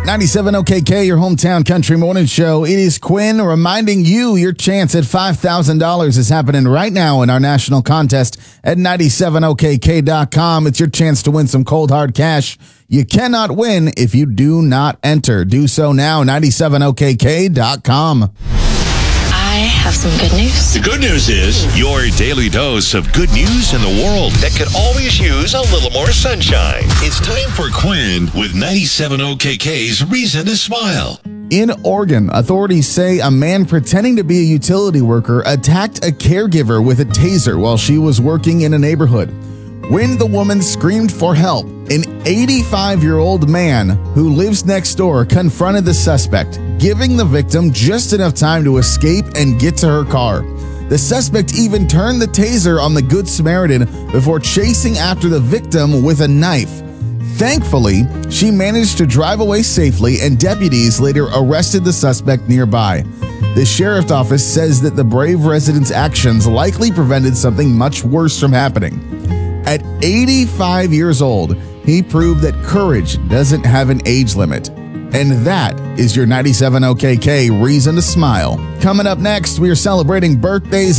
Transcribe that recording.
97 OKK, your hometown country morning show. It is Quinn reminding you your chance at $5,000 is happening right now in our national contest at 97okk.com. It's your chance to win some cold hard cash. You cannot win if you do not enter. Do so now, 97okk.com. I have some good news. The good news is your daily dose of good news in the world that could always use a little more sunshine. It's time for Quinn with 97 OKK's Reason to Smile. In Oregon, authorities say a man pretending to be a utility worker attacked a caregiver with a taser while she was working in a neighborhood. When the woman screamed for help, an 85-year-old man who lives next door confronted the suspect, giving the victim just enough time to escape and get to her car. The suspect even turned the taser on the Good Samaritan before chasing after the victim with a knife. Thankfully, she managed to drive away safely, and deputies later arrested the suspect nearby. The sheriff's office says that the brave resident's actions likely prevented something much worse from happening. At 85 years old, he proved that courage doesn't have an age limit. And that is your 97 OKK Reason to Smile. Coming up next, we are celebrating birthdays